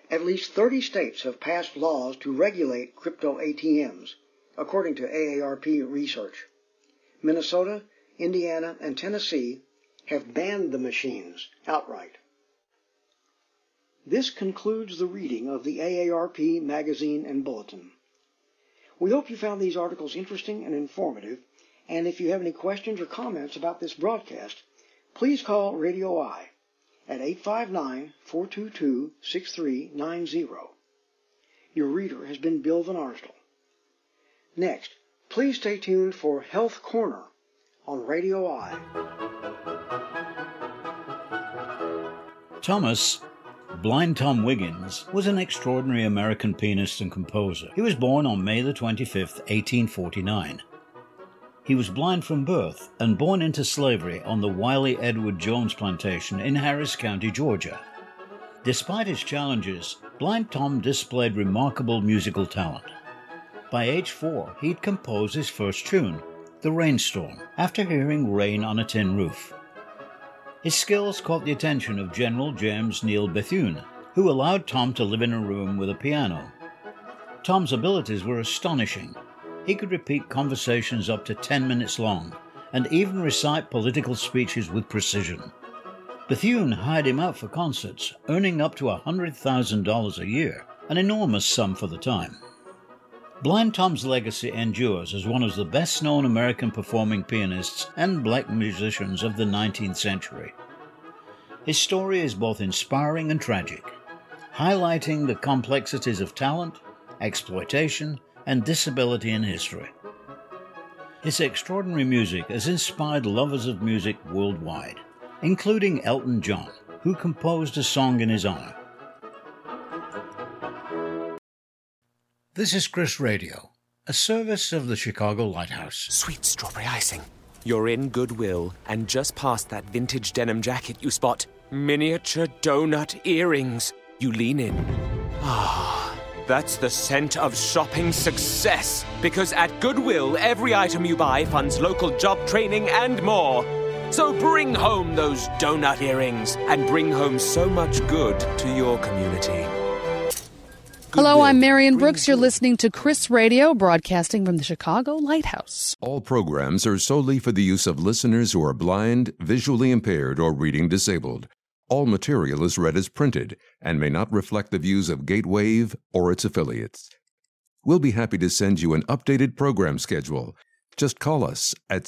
At least 30 states have passed laws to regulate crypto ATMs, according to AARP research. Minnesota, Indiana, and Tennessee have banned the machines outright. This concludes the reading of the AARP magazine and bulletin. We hope you found these articles interesting and informative, and if you have any questions or comments about this broadcast, please call Radio I at 859-422-6390. Your reader has been Bill Van Arsdell. Next, please stay tuned for Health Corner on Radio I. Thomas Blind Tom Wiggins was an extraordinary American pianist and composer. He was born on May the 25th, 1849. He was blind from birth and born into slavery on the Wiley Edward Jones plantation in Harris County, Georgia. Despite his challenges, Blind Tom displayed remarkable musical talent. By age 4, he'd composed his first tune, The Rainstorm, after hearing rain on a tin roof. His skills caught the attention of General James Neal Bethune, who allowed Tom to live in a room with a piano. Tom's abilities were astonishing. He could repeat conversations up to 10 minutes long, and even recite political speeches with precision. Bethune hired him out for concerts, earning up to $100,000 a year, an enormous sum for the time. Blind Tom's legacy endures as one of the best-known American performing pianists and black musicians of the 19th century. His story is both inspiring and tragic, highlighting the complexities of talent, exploitation, and disability in history. His extraordinary music has inspired lovers of music worldwide, including Elton John, who composed a song in his honor. This is Chris Radio, a service of the Chicago Lighthouse. Sweet strawberry icing. You're in Goodwill, and just past that vintage denim jacket you spot miniature donut earrings. You lean in. That's the scent of shopping success. Because at Goodwill, every item you buy funds local job training and more. So bring home those donut earrings and bring home so much good to your community. Hello, I'm Marion Brooks. You're listening to Chris Radio, broadcasting from the Chicago Lighthouse. All programs are solely for the use of listeners who are blind, visually impaired, or reading disabled. All material is read as printed and may not reflect the views of Gatewave or its affiliates. We'll be happy to send you an updated program schedule. Just call us at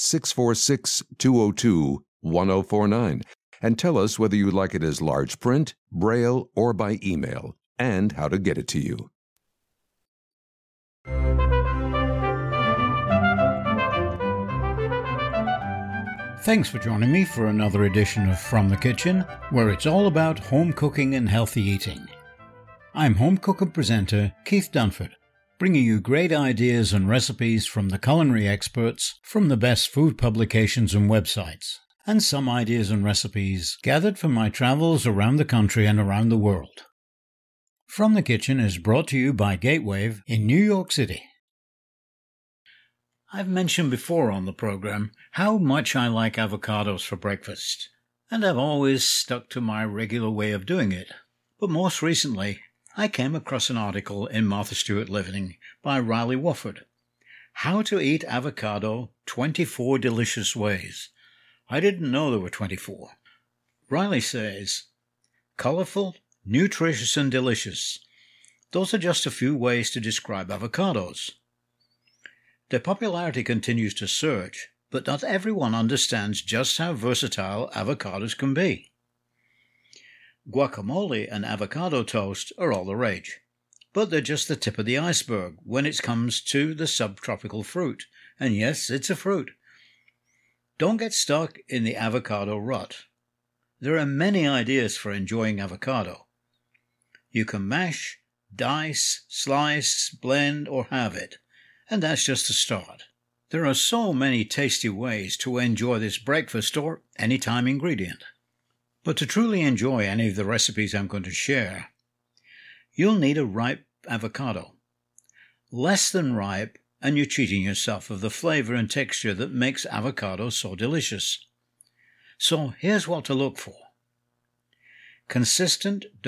646-202-1049 and tell us whether you'd like it as large print, braille, or by email, and how to get it to you. Thanks for joining me for another edition of From the Kitchen, where it's all about home cooking and healthy eating. I'm home cook and presenter Keith Dunford, bringing you great ideas and recipes from the culinary experts from the best food publications and websites, and some ideas and recipes gathered from my travels around the country and around the world. From the Kitchen is brought to you by Gatewave in New York City. I've mentioned before on the program how much I like avocados for breakfast, and I've always stuck to my regular way of doing it. But most recently, I came across an article in Martha Stewart Living by Riley Wofford, How to Eat Avocado 24 Delicious Ways. I didn't know there were 24. Riley says, colorful, nutritious, and delicious. Those are just a few ways to describe avocados. Their popularity continues to surge, but not everyone understands just how versatile avocados can be. Guacamole and avocado toast are all the rage, but they're just the tip of the iceberg when it comes to the subtropical fruit. And yes, it's a fruit. Don't get stuck in the avocado rut. There are many ideas for enjoying avocado. You can mash, dice, slice, blend, or halve it. And that's just the start. There are so many tasty ways to enjoy this breakfast or anytime ingredient. But to truly enjoy any of the recipes I'm going to share, you'll need a ripe avocado. Less than ripe, and you're cheating yourself of the flavor and texture that makes avocado so delicious. So here's what to look for. Consistent,